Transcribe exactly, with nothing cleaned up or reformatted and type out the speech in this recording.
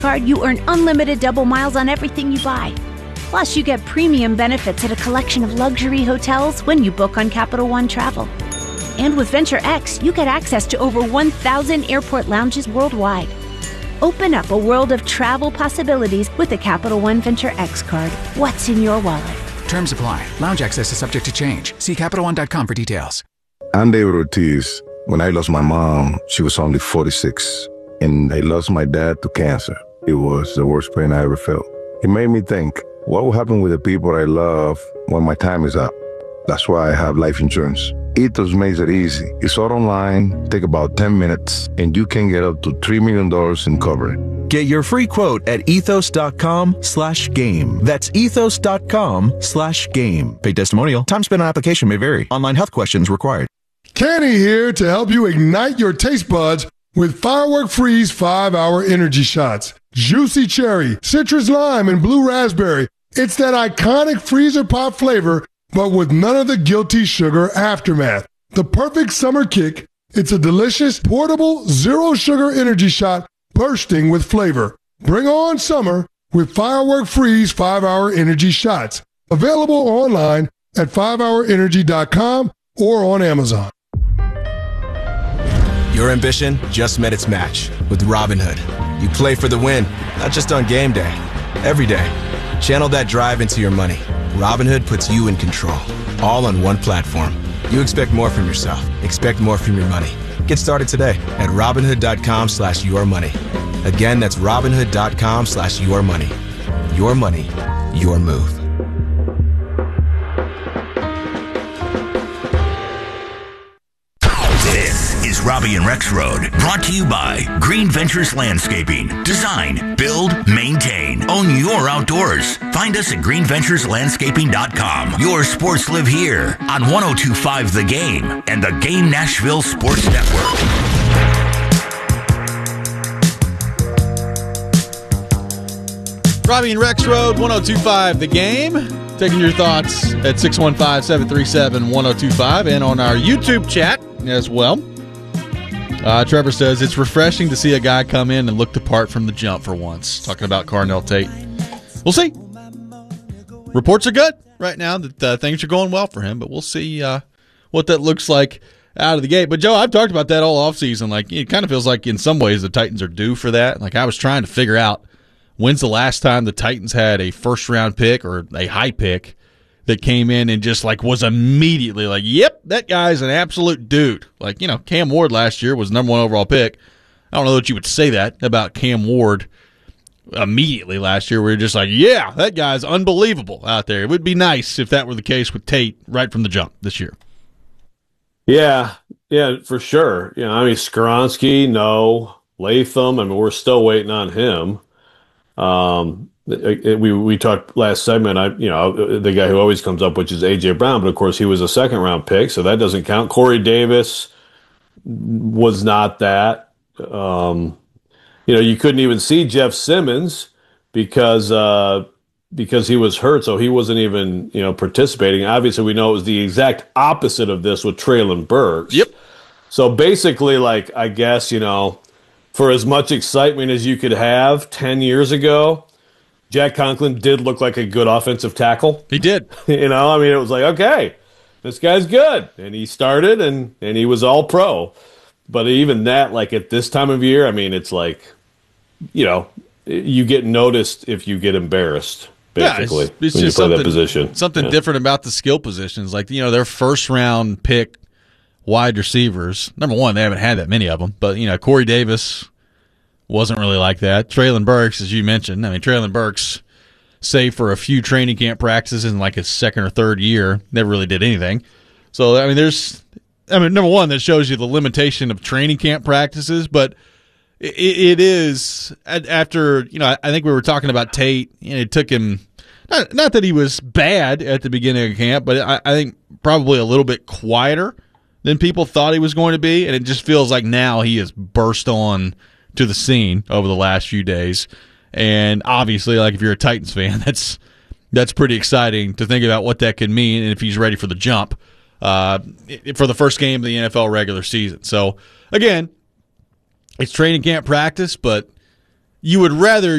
card, you earn unlimited double miles on everything you buy. Plus, you get premium benefits at a collection of luxury hotels when you book on Capital One Travel. And with Venture X, you get access to over one thousand airport lounges worldwide. Open up a world of travel possibilities with the Capital One Venture X card. What's in your wallet? Terms apply. Lounge access is subject to change. See Capital One dot com for details. I'm David Ortiz. When I lost my mom, she was only forty-six. And I lost my dad to cancer. It was the worst pain I ever felt. It made me think, what will happen with the people I love when my time is up? That's why I have life insurance. Ethos makes it easy. It's all online, take about ten minutes, and you can get up to three million dollars in coverage. Get your free quote at ethos.com slash game. That's ethos.com slash game. Paid testimonial. Time spent on application may vary. Online health questions required. Kenny here to help you ignite your taste buds with Firework Freeze five hour energy shots. Juicy cherry, citrus lime, and blue raspberry. It's that iconic freezer pop flavor, but with none of the guilty sugar aftermath. The perfect summer kick. It's a delicious, portable, zero-sugar energy shot bursting with flavor. Bring on summer with Firework Freeze five hour energy shots. Available online at five hour energy dot com or on Amazon. Your ambition just met its match with Robinhood. You play for the win, not just on game day, every day. Channel that drive into your money. Robinhood puts you in control, all on one platform. You expect more from yourself. Expect more from your money. Get started today at Robinhood.com slash your money. Again, that's Robinhood.com slash your money. Your money, your move. This is Robbie and Rex Road, brought to you by Green Ventures Landscaping. Design, build, maintain, own your outdoors. Find us at green ventures landscaping dot com. Your sports live here on one oh two point five The Game and the Game Nashville Sports Network. Robbie and Rex Road, one oh two point five The Game. Taking your thoughts at six one five, seven three seven, one oh two five and on our YouTube chat as well. Uh, Trevor says, it's refreshing to see a guy come in and look the part from the jump for once. Talking about Carnell Tate. We'll see. Reports are good right now that uh, things are going well for him, but we'll see uh, what that looks like out of the gate. But, Joe, I've talked about that all offseason. Like, it kind of feels like in some ways the Titans are due for that. Like, I was trying to figure out when's the last time the Titans had a first-round pick or a high pick that came in and just, like, was immediately like, yep, that guy's an absolute dude. Like, you know, Cam Ward last year was the number one overall pick. I don't know that you would say that about Cam Ward immediately last year. We were just like, yeah, that guy's unbelievable out there. It would be nice if that were the case with Tate right from the jump this year. Yeah, yeah, for sure. You know, I mean, Skoronski, no. Latham, I mean, we're still waiting on him. Um, we we talked last segment. I you know the guy who always comes up, which is A J Brown, but of course he was a second round pick, so that doesn't count. Corey Davis was not that. Um, you know, you couldn't even see Jeff Simmons because uh, because he was hurt, so he wasn't even you know participating. Obviously, we know it was the exact opposite of this with Treylon Burks. Yep. So basically, like I guess you know, for as much excitement as you could have ten years ago, Jack Conklin did look like a good offensive tackle. He did. You know, I mean, it was like, okay, this guy's good. And he started, and, and he was all pro. But even that, like at this time of year, I mean, it's like, you know, you get noticed if you get embarrassed, basically, yeah, it's, it's when just you play that something, position. Something yeah. different about the skill positions. Like, you know, their first-round pick wide receivers, number one, they haven't had that many of them. But, you know, Corey Davis wasn't really like that. Treylon Burks, as you mentioned. I mean, Treylon Burks, save for a few training camp practices in like his second or third year, never really did anything. So, I mean, there's, I mean, number one, that shows you the limitation of training camp practices, but it, it is, after, you know, I think we were talking about Tate, you know, it took him, not, not that he was bad at the beginning of camp, but I, I think probably a little bit quieter than people thought he was going to be, and it just feels like now he has burst on to the scene over the last few days. And obviously, like if you're a Titans fan, that's that's pretty exciting to think about what that could mean and if he's ready for the jump uh, for the first game of the N F L regular season. So, again, it's training camp practice, but you would rather